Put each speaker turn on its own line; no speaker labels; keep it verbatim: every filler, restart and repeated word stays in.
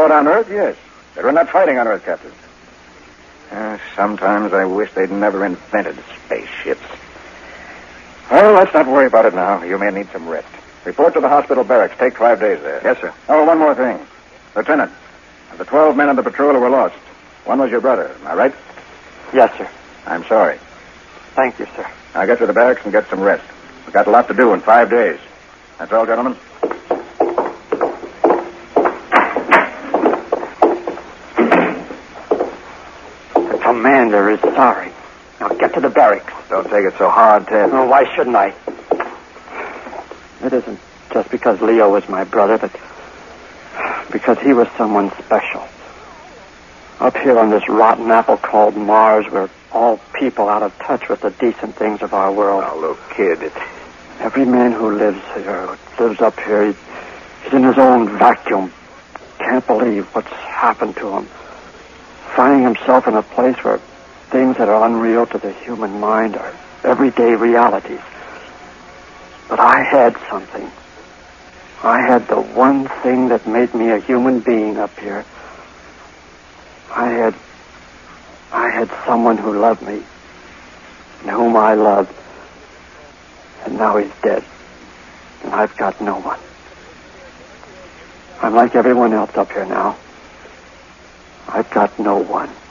out on Earth, yes. But we're not fighting on Earth, Captain. Uh, sometimes I wish they'd never invented spaceships. Well, let's not worry about it now. You may need some rest. Report to the hospital barracks. Take five days there.
Yes, sir.
Oh, one more thing. Lieutenant, of the twelve men on the patrol who were lost, one was your brother. Am I right?
Yes, sir.
I'm sorry.
Thank you, sir.
Now get to the barracks and get some rest. We've got a lot to do in five days. That's all, gentlemen.
The commander is sorry. Now get to the barracks.
Don't take it so hard, Ted.
Oh, why shouldn't I? It isn't just because Leo was my brother, but because he was someone special. Up here on this rotten apple called Mars, we're all people out of touch with the decent things of our world.
Oh, look, kid, it...
Every man who lives here, who lives up here, he, he's in his own vacuum. Can't believe what's happened to him. Finding himself in a place where things that are unreal to the human mind are everyday realities. But I had something. I had the one thing that made me a human being up here. I had... I had someone who loved me, and whom I loved. And now he's dead, and I've got no one. I'm like everyone else up here now. I've got no one.